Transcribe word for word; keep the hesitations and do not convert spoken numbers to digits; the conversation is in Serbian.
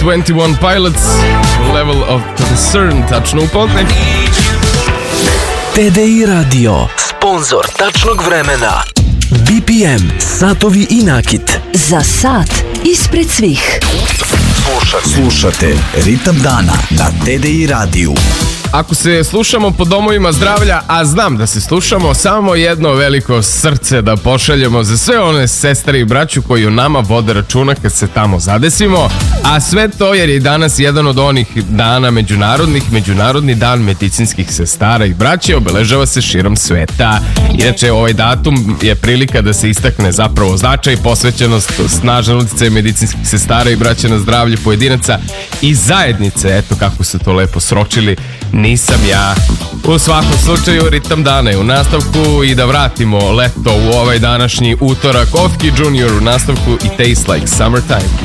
Twenty One Pilots, Level of Concern, tačno u podne. T D I Radio, sponzor tačnog vremena. B P M, satovi i nakit. Za sat ispred svih. Slušate, slušate Ritam dana na T D I radiju. Ako se slušamo po domovima zdravlja, a znam da se slušamo, samo jedno veliko srce da pošaljemo za sve one sestre i braću koji o nama vode računa kad se tamo zadesimo, a sve to jer je danas jedan od onih dana međunarodnih, Međunarodni dan medicinskih sestara i braće, obeležava se širom sveta. Inače, ovaj datum je prilika da se istakne zapravo značaj, posvećenost, snažan uticaj medicinskih sestara i braća na zdravlje pojedinaca i zajednice. Eto kako su to lepo sročili, nisam ja. U svakom slučaju, Ritam dana je u nastavku i da vratimo leto u ovaj današnji utorak. Ofki Junior u nastavku i Taste Like Summertime.